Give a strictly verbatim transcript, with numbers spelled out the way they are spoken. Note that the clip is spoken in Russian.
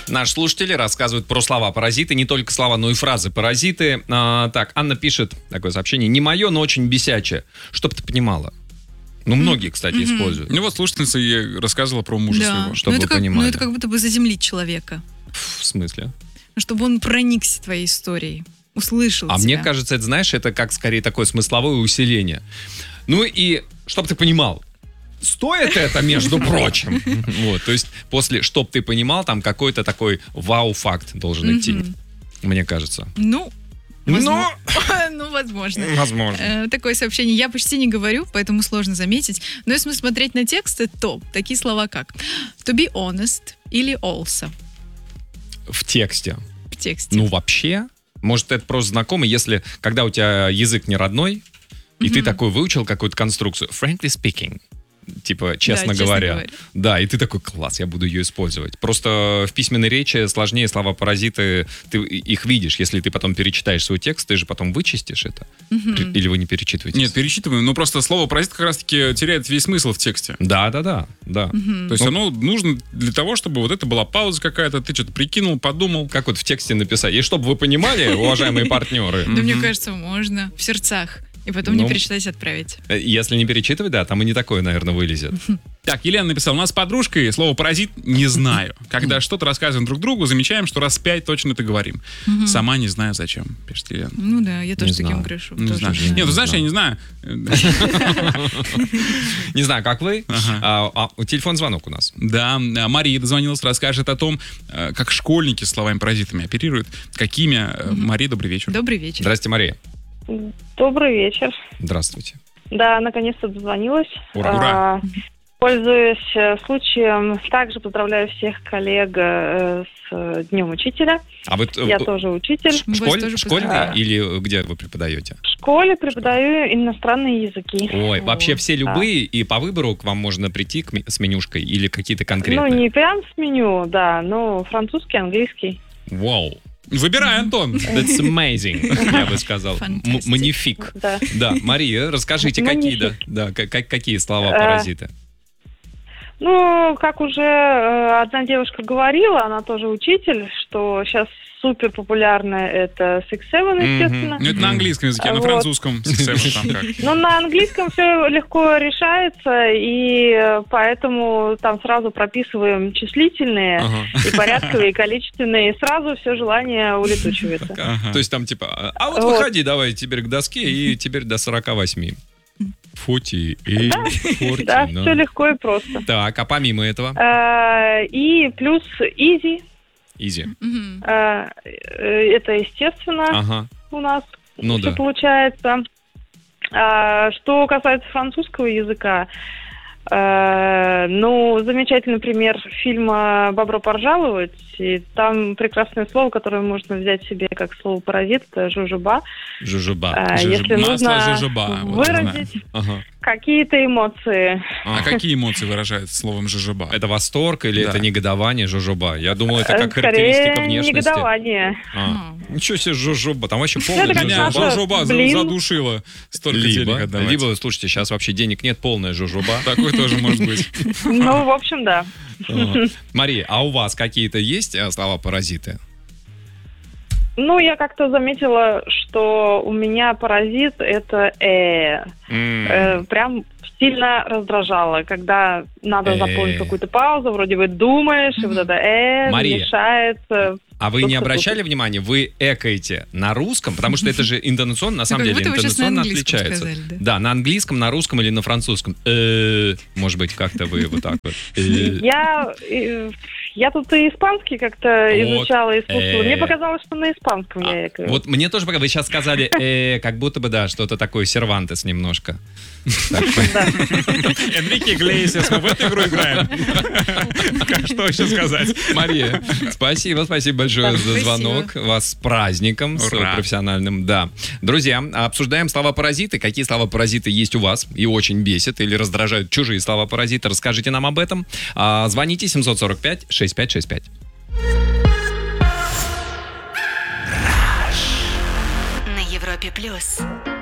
Наши слушатели рассказывают про слова-паразиты, не только слова, но и фразы-паразиты. А, так, Анна пишет такое сообщение. Не мое, но очень бесячее. Чтоб ты понимала. Ну, многие, кстати, mm-hmm. используют. Ну, вот слушательница ей рассказывала про мужа да. своего. Чтобы ну, вы как, понимали. Ну, это как будто бы заземлить человека. В смысле? Чтобы он проникся твоей историей, услышал А тебя. мне кажется, это, знаешь, это как скорее такое смысловое усиление. Ну и, чтоб ты понимал, стоит это, между прочим. Вот, то есть после «чтоб ты понимал», там какой-то такой вау-факт должен идти, мне кажется. Ну, Но... ну, возможно. Возможно. Э, такое сообщение я почти не говорю, поэтому сложно заметить. Но если смотреть на тексты, то такие слова как to be honest или also В тексте. в тексте. Ну, вообще, может, это просто знакомо, если, когда у тебя язык не родной, и Мгм. ты такой выучил какую-то конструкцию, frankly speaking, типа, честно, честно говоря. говоря. Да, и ты такой, класс, я буду ее использовать. Просто в письменной речи сложнее слова-паразиты, ты их видишь. Если ты потом перечитаешь свой текст, ты же потом вычистишь это. Мгм. Или вы не перечитываете? Нет, перечитываем, но просто слово «паразит» как раз-таки теряет весь смысл в тексте. Да, да, да, да. Мгм. То есть Ну, оно нужно для того, чтобы вот это была пауза какая-то, ты что-то прикинул, подумал. Как вот в тексте написать? И чтобы вы понимали, уважаемые партнеры, Да, мне кажется, можно в сердцах. И потом Ну. не перечитать, отправить. если не перечитывать, да, там и не такое, наверное, вылезет. Так, Елена написала, у нас с подружкой слово «паразит» не знаю. Когда что-то рассказываем друг другу, замечаем, что раз пять точно это говорим. Мгм. Сама не знаю, зачем, пишет Елена. Ну да, я тоже Не таким знаю. грешу. Не тоже знаю. знаю. Нет, ну знаешь, я не знаю. Не знаю, как вы. Ага. А, а, телефон звонок у нас. Да, а, Мария дозвонилась, расскажет о том, э, как школьники словами-паразитами оперируют. Какими? Э, Мария, добрый вечер. Добрый вечер. Здрасте, Мария. Добрый вечер. Здравствуйте. Да, наконец-то дозвонилась. Ура. Ура. А, Пользуясь э, случаем, также поздравляю всех коллег э, с э, Днем Учителя. А вы Я тоже учитель. Мы вас школь, тоже школьный поздравляем. или где вы преподаете? В школе преподаю иностранные языки. Ой, О, вообще все да. любые, и по выбору к вам можно прийти к ми- с менюшкой или какие-то Ну, конкретные? не прям с меню, да, но французский, английский. Вау, Выбирай, Антон. that's amazing, я бы сказал. М- Fantastic. Манифик. Да. Да, Мария, расскажите, какие, да, Манифик. да, как- как- какие слова Э, паразиты? Ну, как уже э, одна девушка говорила, она тоже учитель, что сейчас супер популярное это Six Seven, Мгм. естественно. Ну, это на английском языке, а на Вот. французском там как. Ну, на английском все легко решается, и э, поэтому там сразу прописываем числительные, Ага. и порядковые, и количественные, и сразу все желание улетучивается. Ага. То есть там типа, а вот Вот. выходи давай теперь к доске, и теперь до сорока восьми. Фути, и форти, Да, ну. все легко и просто. Так, а помимо этого? Э, И плюс easy, Изи. Мгм. э, э, это естественно Ага. у нас Ну все да. получается. А, Что касается французского языка, э, ну, замечательный пример фильма «Бобро поржаловать». И там прекрасное слово, которое можно взять себе как слово «паразит», это «жужуба». Жужуба. А, Жужу- Если масло нужно жужуба, вот я выразить Ага. какие-то эмоции. А какие эмоции выражает словом «жужуба»? Это восторг или Да. это негодование, жужуба? Я думал, это Э, как Скорее, характеристика внешности. негодование. А. Ничего себе, жужуба. Там вообще Это полная как Меня наша- жужуба. жужуба за- блин. задушила. Столько денег Либо, отдавать. либо, слушайте, сейчас вообще денег нет, полная жужуба. Такой тоже может быть. Ну, в общем, да. Ага. Мария, а у вас какие-то есть э, слова-паразиты? Ну, я как-то заметила, что у меня паразит это «э». М. Э, Прям сильно раздражало, когда надо Э. заполнить какую-то паузу, вроде бы думаешь, и вот это «э» Мария. мешается. А вы не Что-то обращали тут. внимания, вы экаете на русском, потому что это же интонационно, на самом как деле, будто вы сейчас на интонационно английском отличается. сказали, да? Да, на английском, на русском или на французском. Э, Может быть, как-то вы вот так вот. Э. Я, э, я тут и испанский как-то Вот. изучала, использовала. Э. Мне показалось, что на испанском я экаю. Вот мне тоже пока вы сейчас сказали, э, как будто бы, да, что-то такое, Сервантес немножко. Так, Да. Энрике Иглесиас, мы в эту игру играем. Как- Что еще сказать? Мария, спасибо, спасибо большое Да, за спасибо. звонок. Вас с праздником, с Ура. профессиональным. Да. Друзья, обсуждаем слова-паразиты. Какие слова-паразиты есть у вас и очень бесят или раздражают чужие слова-паразиты? Расскажите нам об этом. А, Звоните семь сорок пять шестьдесят пять шестьдесят пять. На Европе плюс.